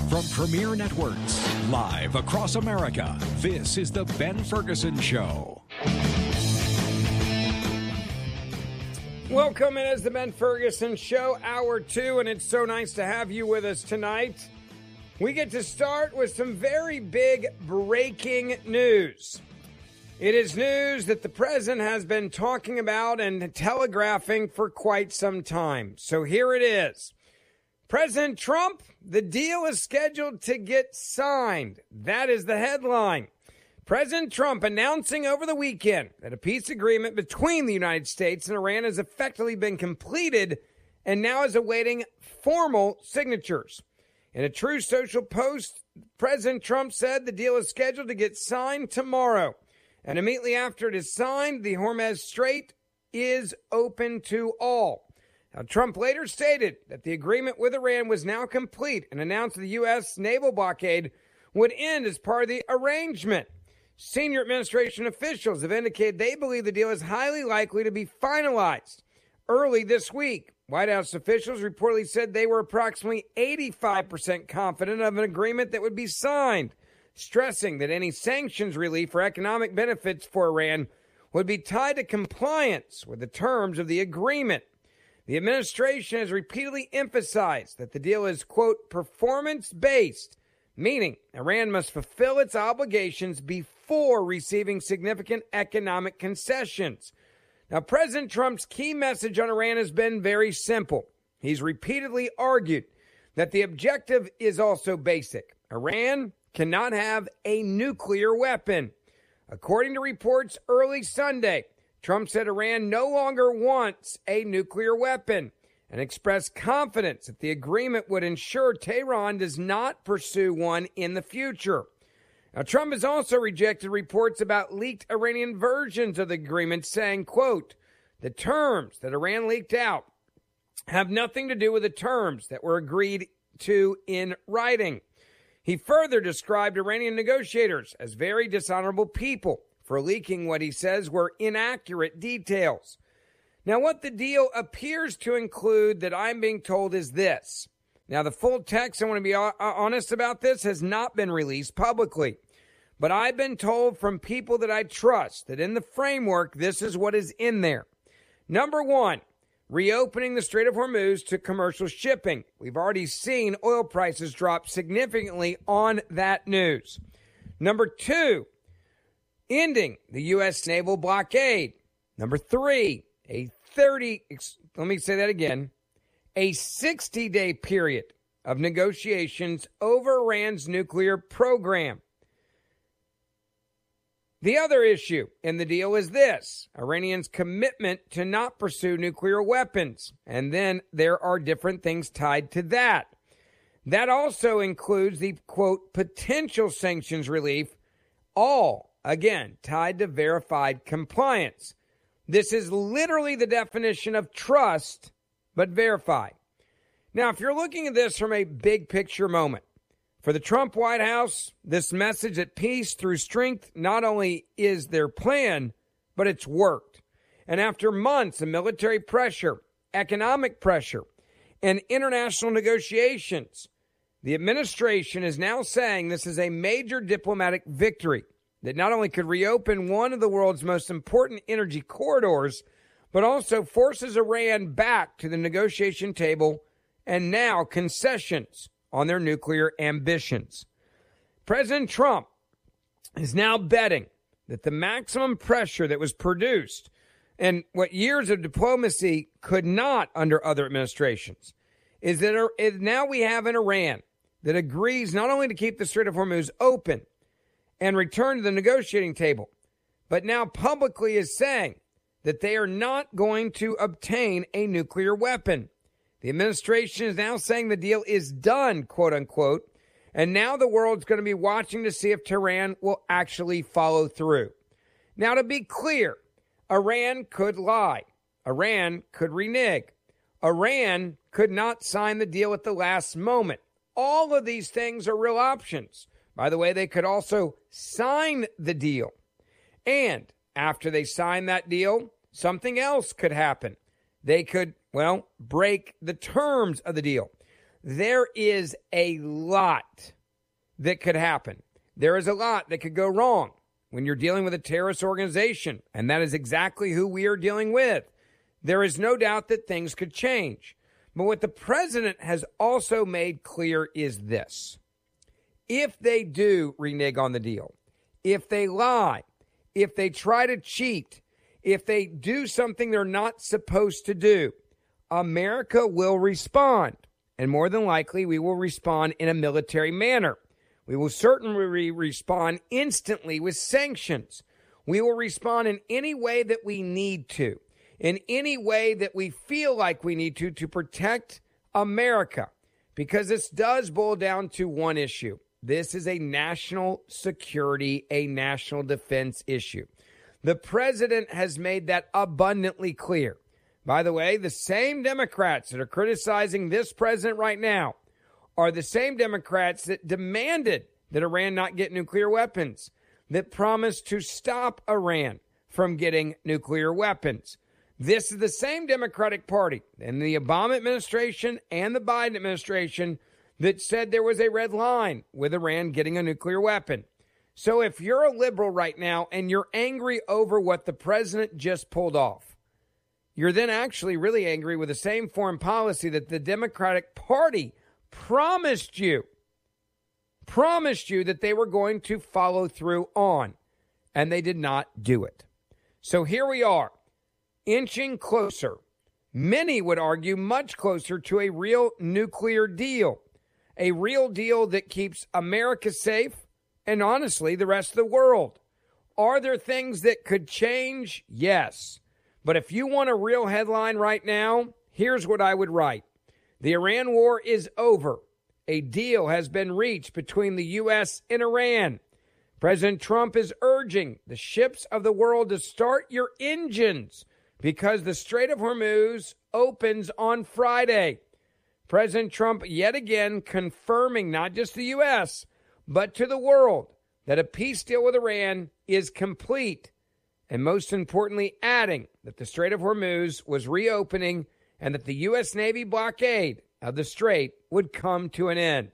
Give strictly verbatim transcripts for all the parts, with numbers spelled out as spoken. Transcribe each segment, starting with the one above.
From Premier Networks, live across America, this is The Ben Ferguson Show. Welcome, it is The Ben Ferguson Show, hour two, and it's so nice to have you with us tonight. We get to start with some very big breaking news. It is news that the president has been talking about and telegraphing for quite some time. So here it is. President Trump, the deal is scheduled to get signed. That is the headline. President Trump announcing over the weekend that a peace agreement between the United States and Iran has effectively been completed and now is awaiting formal signatures. In a Truth Social post, President Trump said the deal is scheduled to get signed tomorrow. And immediately after it is signed, the Hormuz Strait is open to all. Now, Trump later stated that the agreement with Iran was now complete and announced the U S naval blockade would end as part of the arrangement. Senior administration officials have indicated they believe the deal is highly likely to be finalized early this week. White House officials reportedly said they were approximately eighty-five percent confident of an agreement that would be signed, stressing that any sanctions relief or economic benefits for Iran would be tied to compliance with the terms of the agreement. The administration has repeatedly emphasized that the deal is, quote, performance-based, meaning Iran must fulfill its obligations before receiving significant economic concessions. Now, President Trump's key message on Iran has been very simple. He's repeatedly argued that the objective is also basic. Iran cannot have a nuclear weapon. According to reports early Sunday, Trump said Iran no longer wants a nuclear weapon and expressed confidence that the agreement would ensure Tehran does not pursue one in the future. Now, Trump has also rejected reports about leaked Iranian versions of the agreement, saying, quote, the terms that Iran leaked out have nothing to do with the terms that were agreed to in writing. He further described Iranian negotiators as very dishonorable people for leaking what he says were inaccurate details. Now, what the deal appears to include that I'm being told is this. Now, the full text, I want to be honest about this, has not been released publicly. But I've been told from people that I trust that in the framework, this is what is in there. Number one, reopening the Strait of Hormuz to commercial shipping. We've already seen oil prices drop significantly on that news. Number two, ending the U S naval blockade. Number three, a thirty, let me say that again, a sixty-day period of negotiations over Iran's nuclear program. The other issue in the deal is this, Iranians' commitment to not pursue nuclear weapons. And then there are different things tied to that. That also includes the, quote, potential sanctions relief, all, again, tied to verified compliance. This is literally the definition of trust, but verified. Now, if you're looking at this from a big picture moment, for the Trump White House, this message that peace through strength not only is their plan, but it's worked. And after months of military pressure, economic pressure, and international negotiations, the administration is now saying this is a major diplomatic victory that not only could reopen one of the world's most important energy corridors, but also forces Iran back to the negotiation table and now concessions on their nuclear ambitions. President Trump is now betting that the maximum pressure that was produced and what years of diplomacy could not under other administrations is that now we have an Iran that agrees not only to keep the Strait of Hormuz open and return to the negotiating table, but now publicly is saying that they are not going to obtain a nuclear weapon. The administration is now saying the deal is done, quote unquote, and now the world's going to be watching to see if Tehran will actually follow through. Now, to be clear, Iran could lie. Iran could renege. Iran could not sign the deal at the last moment. All of these things are real options. By the way, they could also sign the deal. And after they sign that deal, something else could happen. They could, well, break the terms of the deal. there is a lot that could happen. There is a lot that could go wrong when you're dealing with a terrorist organization, and that is exactly who we are dealing with. There is no doubt that things could change. But what the president has also made clear is this. If they do renege on the deal, if they lie, if they try to cheat, if they do something they're not supposed to do, America will respond. And more than likely, we will respond in a military manner. We will certainly respond instantly with sanctions. We will respond in any way that we need to, in any way that we feel like we need to, to protect America. Because this does boil down to one issue. This is a national security, a national defense issue. The president has made that abundantly clear. By the way, the same Democrats that are criticizing this president right now are the same Democrats that demanded that Iran not get nuclear weapons, that promised to stop Iran from getting nuclear weapons. This is the same Democratic Party in the Obama administration and the Biden administration that said there was a red line with Iran getting a nuclear weapon. So if you're a liberal right now and you're angry over what the president just pulled off, you're then actually really angry with the same foreign policy that the Democratic Party promised you, promised you that they were going to follow through on, and they did not do it. So here we are, inching closer. Many would argue much closer to a real nuclear deal, a real deal that keeps America safe and honestly the rest of the world. Are there things that could change? Yes. But if you want a real headline right now, here's what I would write. The Iran war is over. A deal has been reached between the U S and Iran. President Trump is urging the ships of the world to start your engines because the Strait of Hormuz opens on Friday. President Trump yet again confirming not just the U S, but to the world that a peace deal with Iran is complete. And most importantly, adding that the Strait of Hormuz was reopening and that the U S Navy blockade of the Strait would come to an end.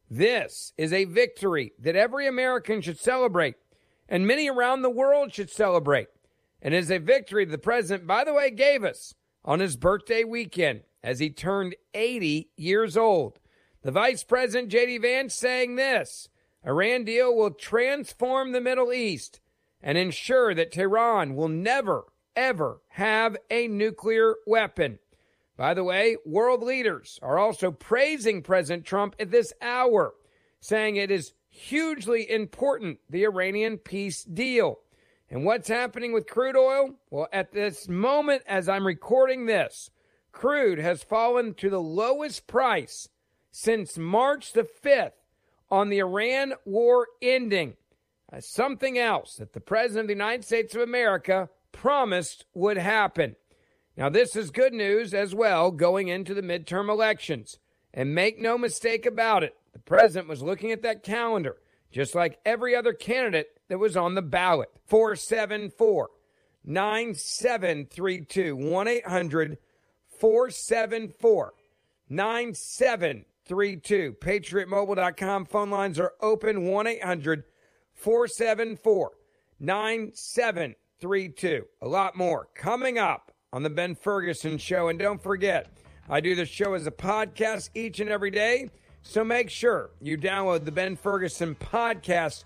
This is a victory that every American should celebrate, and many around the world should celebrate. And it is a victory the president, by the way, gave us on his birthday weekend as he turned eighty years old. The Vice President, J D. Vance, saying this: Iran deal will transform the Middle East and ensure that Tehran will never, ever have a nuclear weapon. By the way, world leaders are also praising President Trump at this hour, saying it is hugely important, the Iranian peace deal. And what's happening with crude oil? Well, at this moment, as I'm recording this, crude has fallen to the lowest price since March the fifth on the Iran war ending. Uh, something else that the President of the United States of America promised would happen. Now, this is good news as well going into the midterm elections. And make no mistake about it, the President was looking at that calendar, just like every other candidate that was on the ballot. four seven four, nine seven three two, one eight hundred, four seven four, nine seven three two. Patriot Mobile dot com phone lines are open, one eight hundred, four seven four, nine seven three two. A lot more coming up on the Ben Ferguson Show. And don't forget, I do this show as a podcast each and every day. So make sure you download the Ben Ferguson podcast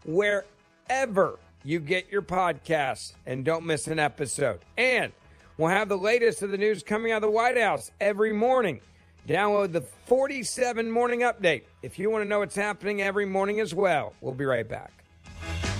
wherever you get your podcasts and don't miss an episode. And we'll have the latest of the news coming out of the White House every morning. Download the forty-seven Morning Update if you want to know what's happening every morning as well. We'll be right back.